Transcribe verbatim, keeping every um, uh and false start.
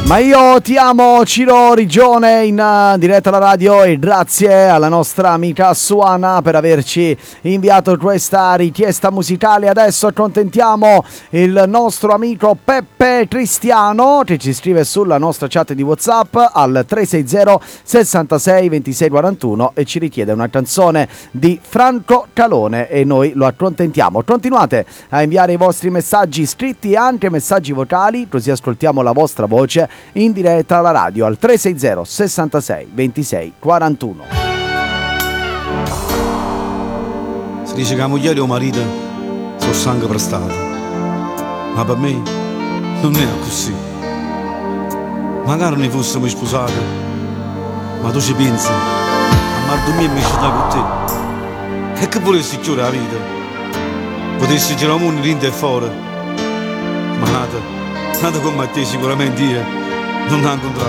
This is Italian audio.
Ma io ti amo, Ciro Rigione, in uh, diretta alla radio, e grazie alla nostra amica Suana per averci inviato questa richiesta musicale. Adesso accontentiamo il nostro amico Peppe Cristiano, che ci scrive sulla nostra chat di WhatsApp al tre sei zero sessantasei ventisei quarantuno e ci richiede una canzone di Franco Calone, e noi lo accontentiamo. Continuate a inviare i vostri messaggi scritti e anche messaggi vocali, così ascoltiamo la vostra voce in diretta alla radio al tre sei zero sessantasei ventisei quarantuno. Si dice che la moglie o marito sono sangue prestato, ma per me non è così. Magari ne fossimo sposati, ma tu ci pensi a Mardomia e mi ci dai con te, e che volessi chiudere la vita, potessi girare il mondo dentro e fuori, ma nata nata come te sicuramente io non ha incontrato.